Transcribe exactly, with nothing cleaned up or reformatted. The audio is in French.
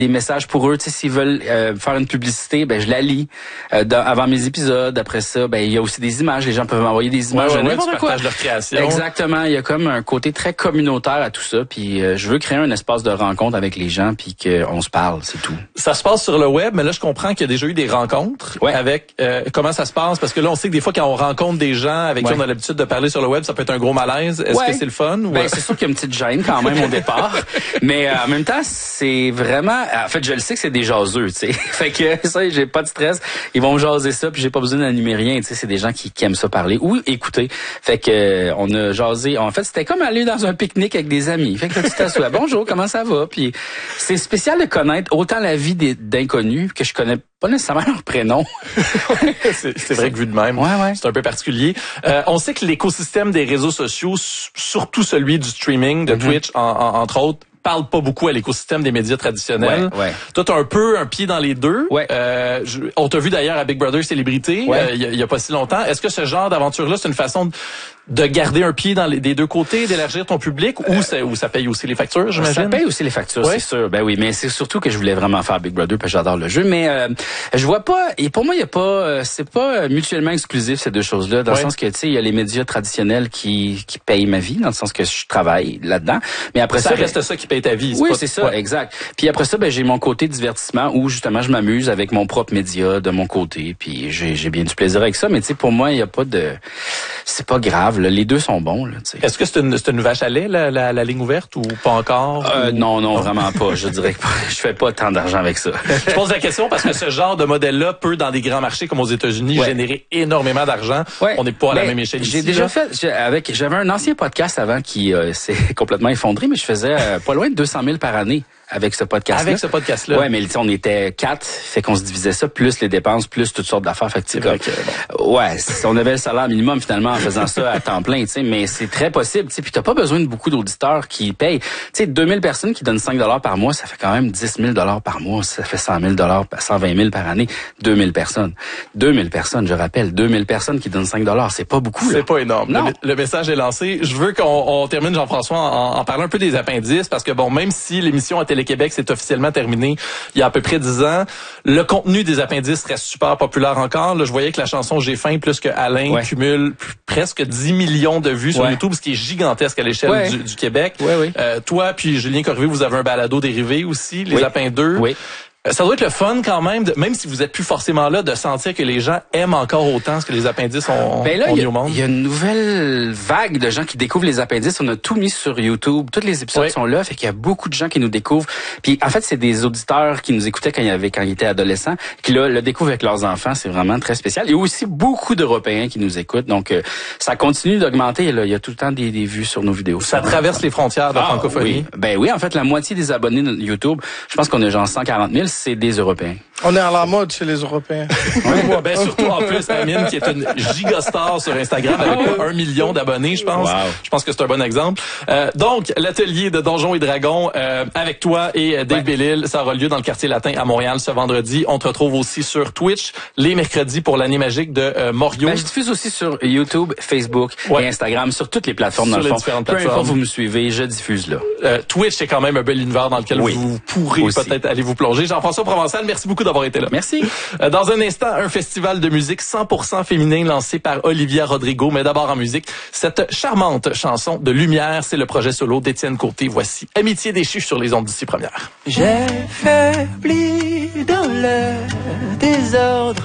des messages pour eux, tu sais, s'ils veulent euh, faire une publicité, ben je la lis euh, dans, avant mes épisodes. Après ça, ben il y a aussi des images, les gens peuvent m'envoyer des images, ouais, ouais, n'importe ouais, quoi. Leur création. Exactement, il y a comme un côté très communautaire à tout ça, puis euh, je veux créer un espace de rencontre avec les gens, puis qu'on se parle, c'est tout. Ça se passe sur le web, mais là je comprends qu'il y a déjà eu des rencontres. Ouais. Avec euh, comment ça se passe, parce que là on sait que des fois quand on rencontre des gens avec ouais. qui on a l'habitude de parler sur le web, ça peut être un gros malaise. Est-ce ouais. que c'est le fun ou... Ben c'est sûr qu'il y a une petite gêne quand même au départ, mais euh, en même temps c'est vraiment, en fait je le sais que c'est des jaseux, tu sais. Fait que ça, j'ai pas de stress. Ils vont me jaser ça, puis j'ai pas besoin d'animer rien, tu sais. C'est des gens qui, qui aiment ça parler ou écouter. Fait que euh, on a jasé. En fait, c'était comme aller dans un pique-nique avec des amis. Fait que là, tu t'assois. Bonjour, comment ça va? Puis c'est spécial de connaître autant la vie des, d'inconnus que je connais pas nécessairement leur prénom. c'est, c'est vrai que vu de même, ouais, ouais. c'est un peu particulier. Euh, on sait que l'écosystème des réseaux sociaux, surtout celui du streaming, de mm-hmm. Twitch, en, en, entre autres, parle pas beaucoup à l'écosystème des médias traditionnels. Ouais, ouais. Toi, t'as un peu un pied dans les deux. Ouais. Euh, je, on t'a vu d'ailleurs à Big Brother Célébrité, ouais. euh, il, y a, il y a pas si longtemps. Est-ce que ce genre d'aventure-là, c'est une façon de, de garder un pied dans les des deux côtés, d'élargir ton public, ou, euh, ça, ou ça paye aussi les factures, j'imagine? Ça paye aussi les factures, ouais. c'est sûr. Ben oui, mais c'est surtout que je voulais vraiment faire Big Brother parce que j'adore le jeu. Mais euh, je vois pas, et pour moi, il y a pas, c'est pas mutuellement exclusif ces deux choses-là, dans ouais. le sens que tu sais, il y a les médias traditionnels qui qui payent ma vie, dans le sens que je travaille là-dedans. Mais après ça, ça, reste ben, ça qui paye ta vie. Oui, pas, c'est ça, ouais. exact. Puis après ça, ben j'ai mon côté divertissement où justement je m'amuse avec mon propre média de mon côté. Puis j'ai j'ai bien du plaisir avec ça. Mais tu sais, pour moi, il y a pas de, c'est pas grave. Là. Les deux sont bons. Là, tu sais. Est-ce que c'est une, c'est une vache à lait, la, la, la ligne ouverte, ou pas encore? Euh, ou... Non, non, vraiment pas. Je dirais que je fais pas tant d'argent avec ça. Je pose la question parce que ce genre de modèle-là peut, dans des grands marchés comme aux États-Unis, ouais. générer énormément d'argent. Ouais. On n'est pas à ben, la même échelle J'ai ici, déjà là. fait, j'ai, avec, j'avais un ancien podcast avant qui euh, s'est complètement effondré, mais je faisais euh, pas loin de deux cent mille par année. Avec ce podcast-là. Avec ce podcast-là. Ouais, mais on était quatre, fait qu'on se divisait ça, plus les dépenses, plus toutes sortes d'affaires. Fait que, comme, que, bon. Ouais, on avait le salaire minimum finalement en faisant ça à temps plein, tu sais, mais c'est très possible, tu sais, puis t'as pas besoin de beaucoup d'auditeurs qui payent. Tu sais, deux mille personnes qui donnent cinq dollars par mois, ça fait quand même dix mille dollars par mois, ça fait cent mille dollars, cent vingt mille par année, deux mille personnes. deux mille personnes, je rappelle, deux mille personnes qui donnent cinq dollars, c'est pas beaucoup. C'est là. pas énorme. Non. Le, le message est lancé. Je veux qu'on on termine, Jean-François, en, en parlant un peu des appendices, parce que bon, même si l'émission à Télé-Québec s'est officiellement terminé il y a à peu près dix ans. Le contenu des appendices reste super populaire encore. Là, je voyais que la chanson J'ai faim plus que Alain ouais. cumule p- presque dix millions de vues sur ouais. YouTube, ce qui est gigantesque à l'échelle ouais. du, du Québec. Ouais, ouais. Euh, toi puis Julien Corriveau, vous avez un balado dérivé aussi, Les oui. Appins deux. Oui. Ça doit être le fun quand même, de, même si vous êtes plus forcément là, de sentir que les gens aiment encore autant ce que les appendices ont, ben là, ont mis a, au monde. Il y a une nouvelle vague de gens qui découvrent les appendices. On a tout mis sur YouTube. Tous les épisodes oui. sont là. Fait qu'il y a beaucoup de gens qui nous découvrent. Puis en fait, c'est des auditeurs qui nous écoutaient quand il y avait, quand ils étaient adolescents, qui là, le découvrent avec leurs enfants. C'est vraiment très spécial. Il y a aussi beaucoup d'Européens qui nous écoutent. Donc, euh, ça continue d'augmenter. Là. Il y a tout le temps des, des vues sur nos vidéos. Ça traverse les frontières de la ah, francophonie. Oui. Ben oui, en fait, la moitié des abonnés de YouTube, je pense qu'on a genre cent quarante mille, c'est des Européens. On est à la mode chez les Européens. Oui, ben surtout en plus Amine qui est une gigastar sur Instagram avec un million d'abonnés, je pense. Wow. Je pense que c'est un bon exemple. Euh, donc l'atelier de Donjons et Dragons euh, avec toi et Dave ouais. Bellil, ça aura lieu dans le quartier latin à Montréal ce vendredi. On te retrouve aussi sur Twitch les mercredis pour l'année magique de euh, Morio. Ben, je diffuse aussi sur YouTube, Facebook ouais. et Instagram, sur toutes les plateformes sur dans le fond. Peu importe vous me suivez, je diffuse là. Euh, Twitch c'est quand même un bel univers dans lequel oui. vous pourrez aussi. Peut-être aller vous plonger. Jean-François Provençal, merci beaucoup d'avoir été là. Merci. Dans un instant, un festival de musique cent pour cent féminin lancé par Olivia Rodrigo. Mais d'abord en musique, cette charmante chanson de Lumière, c'est le projet solo d'Étienne Côté. Voici Amitié déchue sur les ondes d'ici première. J'ai faibli dans le désordre.